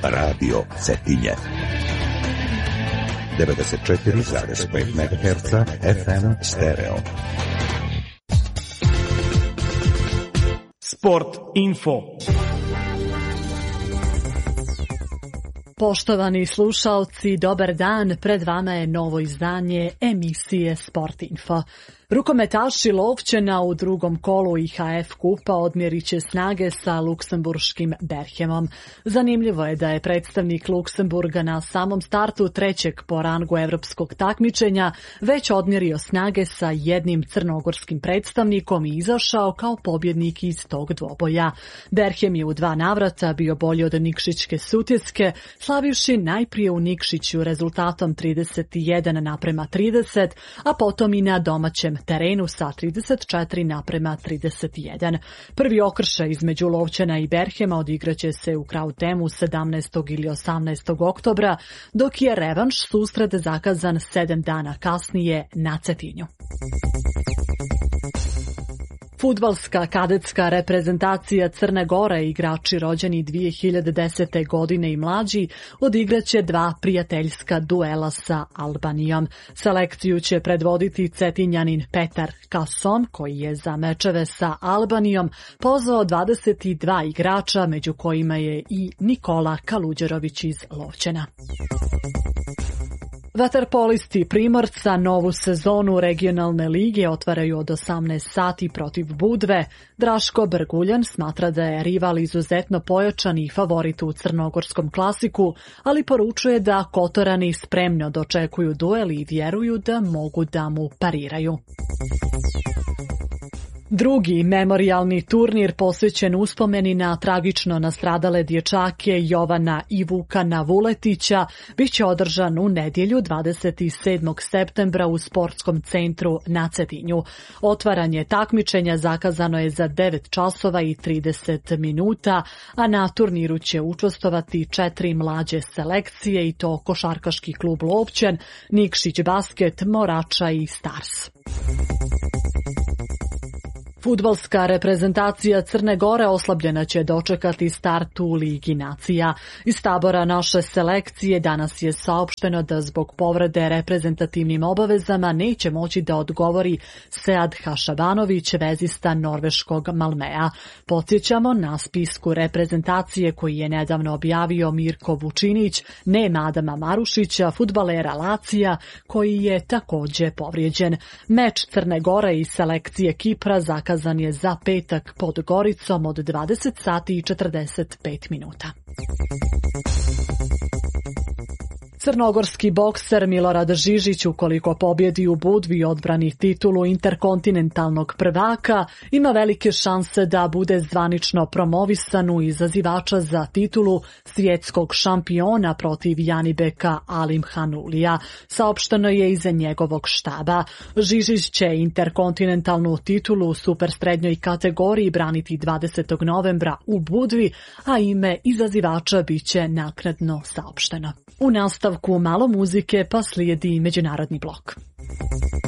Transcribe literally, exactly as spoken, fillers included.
Radio Cetinje. devedeset četiri zarez pet megaherca F M stereo. Sport info. Poštovani slušaoci, dobar dan, pred vama je novo izdanje emisije Sport Info. Rukometaši Lovćena u drugom kolu I H F kupa odmjerit će snage sa luksemburškim Berhemom. Zanimljivo je da je predstavnik Luksemburga na samom startu trećeg po rangu evropskog takmičenja već odmjerio snage sa jednim crnogorskim predstavnikom i izašao kao pobjednik iz tog dvoboja. Berhem je u dva navrata bio bolji od Nikšićke Sutjeske, slavivši najprije u Nikšiću rezultatom trideset jedan naprema trideset, a potom i na domaćem terenu sa trideset četiri naprema trideset jedan. Prvi okršaj između Lovćena i Berhema odigraće se u Krautemu sedamnaestog ili osamnaestog oktobra, dok je revanš susret zakazan sedam dana kasnije na Cetinju. Fudbalska kadetska reprezentacija Crne Gore, igrači rođeni dvije hiljade desete. godine i mlađi, odigraće dva prijateljska duela sa Albanijom. Selekciju će predvoditi Cetinjanin Petar Kason, koji je za mečeve sa Albanijom pozvao dvadeset dva igrača, među kojima je i Nikola Kaluđerović iz Lovćena. Vaterpolisti Primorca novu sezonu regionalne lige otvaraju od osamnaest sati protiv Budve. Draško Brguljan smatra da je rival izuzetno pojačan i favorit u crnogorskom klasiku, ali poručuje da Kotorani spremno dočekuju duel i vjeruju da mogu da mu pariraju. Drugi memorijalni turnir posvećen uspomeni na tragično nastradale dječake Jovana i Vukana Vuletića biće održan u nedjelju dvadeset sedmog septembra u sportskom centru na Cetinju. Otvaranje takmičenja zakazano je za devet časova i trideset minuta, a na turniru će učestvovati četiri mlađe selekcije i to Košarkaški klub Lovćen, Nikšić basket, Morača i Stars. Fudbalska reprezentacija Crne Gore oslabljena će dočekati start u Ligi nacija. Iz tabora naše selekcije danas je saopšteno da zbog povrede reprezentativnim obavezama neće moći da odgovori Sead Hašabanović, vezista norveškog Malmea. Podsjećamo, na spisku reprezentacije koji je nedavno objavio Mirko Vučinić nema Adama Marušića, fudbalera Lacija, koji je također povrijeđen. Meč Crne Gore i selekcije Kipra zakazan je za petak pod Goricom od dvadeset sati i četrdeset pet minuta. Crnogorski bokser Milorad Žižić, ukoliko pobjedi u Budvi i odbrani titulu interkontinentalnog prvaka, ima velike šanse da bude zvanično promovisan u izazivača za titulu svjetskog šampiona protiv Janibeka Alimhanulija. Saopšteno je iza njegovog štaba. Žižić će interkontinentalnu titulu u supersrednjoj kategoriji braniti dvadesetog novembra u Budvi, a ime izazivača biće naknadno saopšteno. U nastavku malo muzike pa slijedi međunarodni blok.